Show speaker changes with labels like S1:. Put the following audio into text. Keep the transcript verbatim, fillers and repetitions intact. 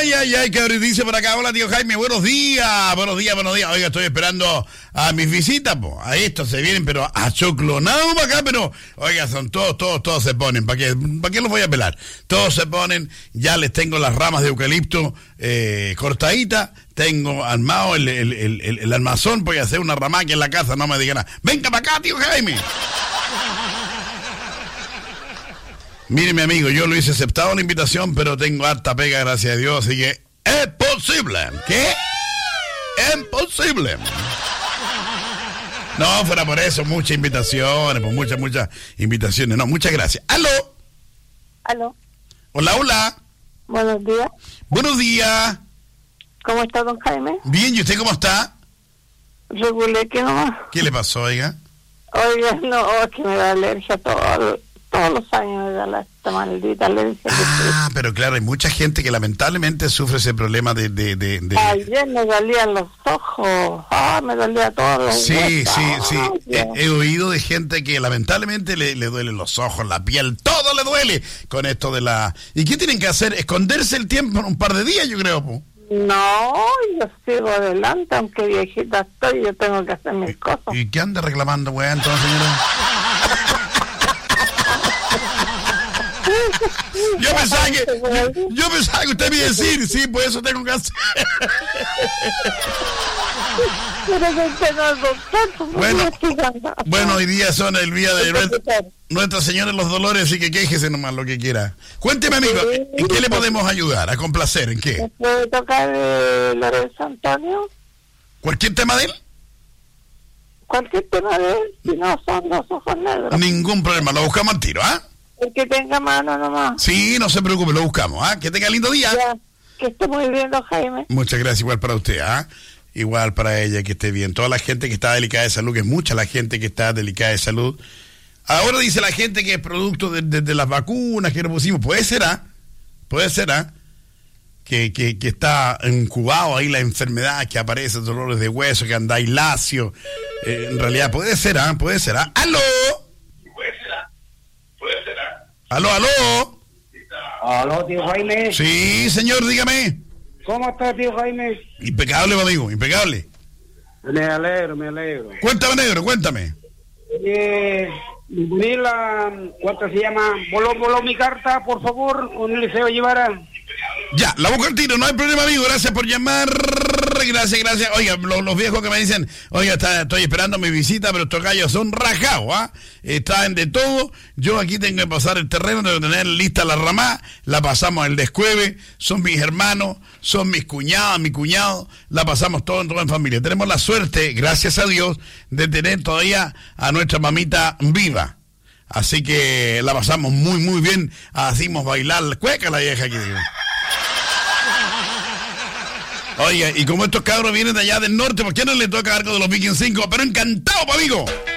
S1: Ay, ay, ay, que dice por acá, hola tío Jaime, buenos días, buenos días, buenos días. Oiga, estoy esperando a mis visitas, pues, a estos se vienen, pero achoclonados para acá, pero, oiga, son todos, todos, todos se ponen, ¿para qué, para qué los voy a pelar? Todos se ponen, ya les tengo las ramas de eucalipto eh, cortaditas, tengo armado el, el, el, el, el armazón, voy a hacer una ramaca en la casa, no me digan nada. Venga para acá, tío Jaime. Mire, mi amigo, yo lo hice aceptado la invitación, pero tengo harta pega, gracias a Dios, así que es posible. ¿Qué? Es posible. No, fuera por eso, muchas invitaciones, pues muchas, muchas invitaciones. No, muchas gracias. ¿Aló?
S2: ¿Aló?
S1: Hola, hola.
S2: Buenos días.
S1: Buenos días.
S2: ¿Cómo está, don Jaime?
S1: Bien, ¿y usted cómo está?
S2: Regulé que nomás.
S1: ¿Qué le pasó, oiga?
S2: Oiga, no, es que me da alergia todo, todos los años, me da la, esta maldita alergia.
S1: Ah, pero claro, hay mucha gente que lamentablemente sufre ese problema de... de, de, de...
S2: Ayer me dolían los ojos, ah, me dolía todo.
S1: Sí,
S2: huesos.
S1: sí, sí.
S2: Ay,
S1: He, he oído de gente que lamentablemente le, le duelen los ojos, la piel, todo le duele con esto de la... ¿Y qué tienen que hacer? Esconderse el tiempo en un par de días, yo creo, po.
S2: No, yo sigo adelante, aunque viejita estoy, yo tengo que hacer mis cosas.
S1: ¿Y qué anda reclamando, weá, entonces, señora? Yo pensaba que yo, yo pensaba que usted me iba a decir, sí, por eso tengo que hacer. Bueno, bueno, hoy día son el día de Nuestra, Nuestra Señora de los Dolores, así que quéjese nomás lo que quiera. Cuénteme, amigo, ¿en qué le podemos ayudar? ¿A complacer? ¿En qué?
S2: ¿Puede tocar eh, Lorenzo Antonio?
S1: ¿Cualquier tema de él?
S2: Cualquier tema de él, si no son los ojos negros.
S1: Ningún problema, lo buscamos al tiro, ¿ah? ¿eh?
S2: El que tenga mano nomás.
S1: Sí, no se preocupe, lo buscamos, ¿ah? ¿eh? Que tenga lindo día.
S2: Ya, que esté muy bien, don Jaime.
S1: Muchas gracias, igual para usted, ¿ah? ¿eh? Igual para ella, que esté bien. Toda la gente que está delicada de salud, que es mucha la gente que está delicada de salud. Ahora dice la gente que es producto de, de, de las vacunas que nos pusimos. Puede ser, ¿ah? ¿eh? Puede ser, ¿ah? ¿eh? Que, que, que está incubado ahí la enfermedad, que aparece dolores de hueso, que andáis lacio. Eh, en realidad puede ser, ¿ah? ¿eh? Puede ser, ¿ah? ¿eh? ¡Aló! Puede ser, ¿ah? ¿eh? Puede ser, ¿ah? ¿eh? ¡Aló, aló!
S3: Aló, tío Jaime.
S1: Sí, señor, dígame.
S3: ¿Cómo está, tío Jaime?
S1: Impecable, amigo, impecable.
S3: Me alegro, me alegro.
S1: Cuéntame, negro, cuéntame.
S3: Eh, vi la, ¿cuánto se llama? Voló, voló mi carta, por favor, con el Liceo Llevara.
S1: Ya, la busco al tiro, no hay problema, amigo, gracias por llamar. Gracias, gracias. Oiga, los, los viejos que me dicen, oiga, está, estoy esperando mi visita, pero estos gallos son rajados, ¿ah? ¿eh? Traen de todo. Yo aquí tengo que pasar el terreno, tengo que tener lista la ramá, la pasamos al descueve, son mis hermanos, son mis cuñadas, mi cuñado, la pasamos todo, todo en familia. Tenemos la suerte, gracias a Dios, de tener todavía a nuestra mamita viva. Así que la pasamos muy, muy bien. Hacimos bailar cueca la vieja aquí. Oiga, y como estos cabros vienen de allá del norte, ¿por qué no le toca algo de los Vikings cinco? Pero encantado, amigo.